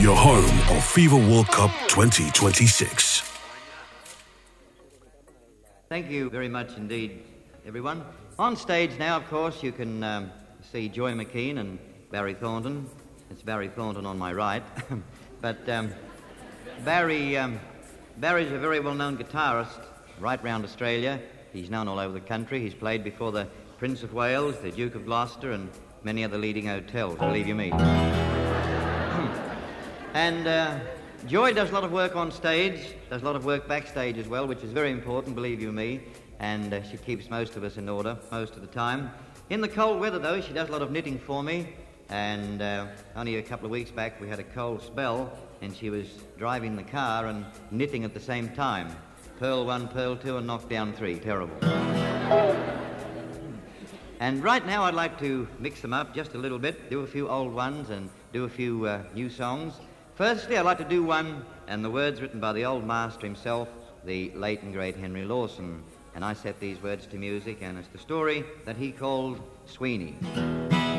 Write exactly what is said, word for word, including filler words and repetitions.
Your home of FIFA World Cup twenty twenty-six. Thank you very much indeed, everyone. On stage now, of course, you can um, see Joy McKean and Barry Thornton. It's Barry Thornton on my right. but um, Barry, um, Barry's a very well-known guitarist right round Australia. He's known all over the country. He's played before the Prince of Wales, the Duke of Gloucester, and many other leading hotels, believe you me. And uh, Joy does a lot of work on stage, does a lot of work backstage as well, which is very important, believe you me, and uh, she keeps most of us in order most of the time. In the cold weather, though, she does a lot of knitting for me, and uh, only a couple of weeks back we had a cold spell, and she was driving the car and knitting at the same time. Purl one, purl two, and knock down three. Terrible. And right now I'd like to mix them up just a little bit, do a few old ones and do a few uh, new songs. Firstly, I'd like to do one, and the words written by the old master himself, the late and great Henry Lawson. And I set these words to music, and it's the story that he called Sweeney.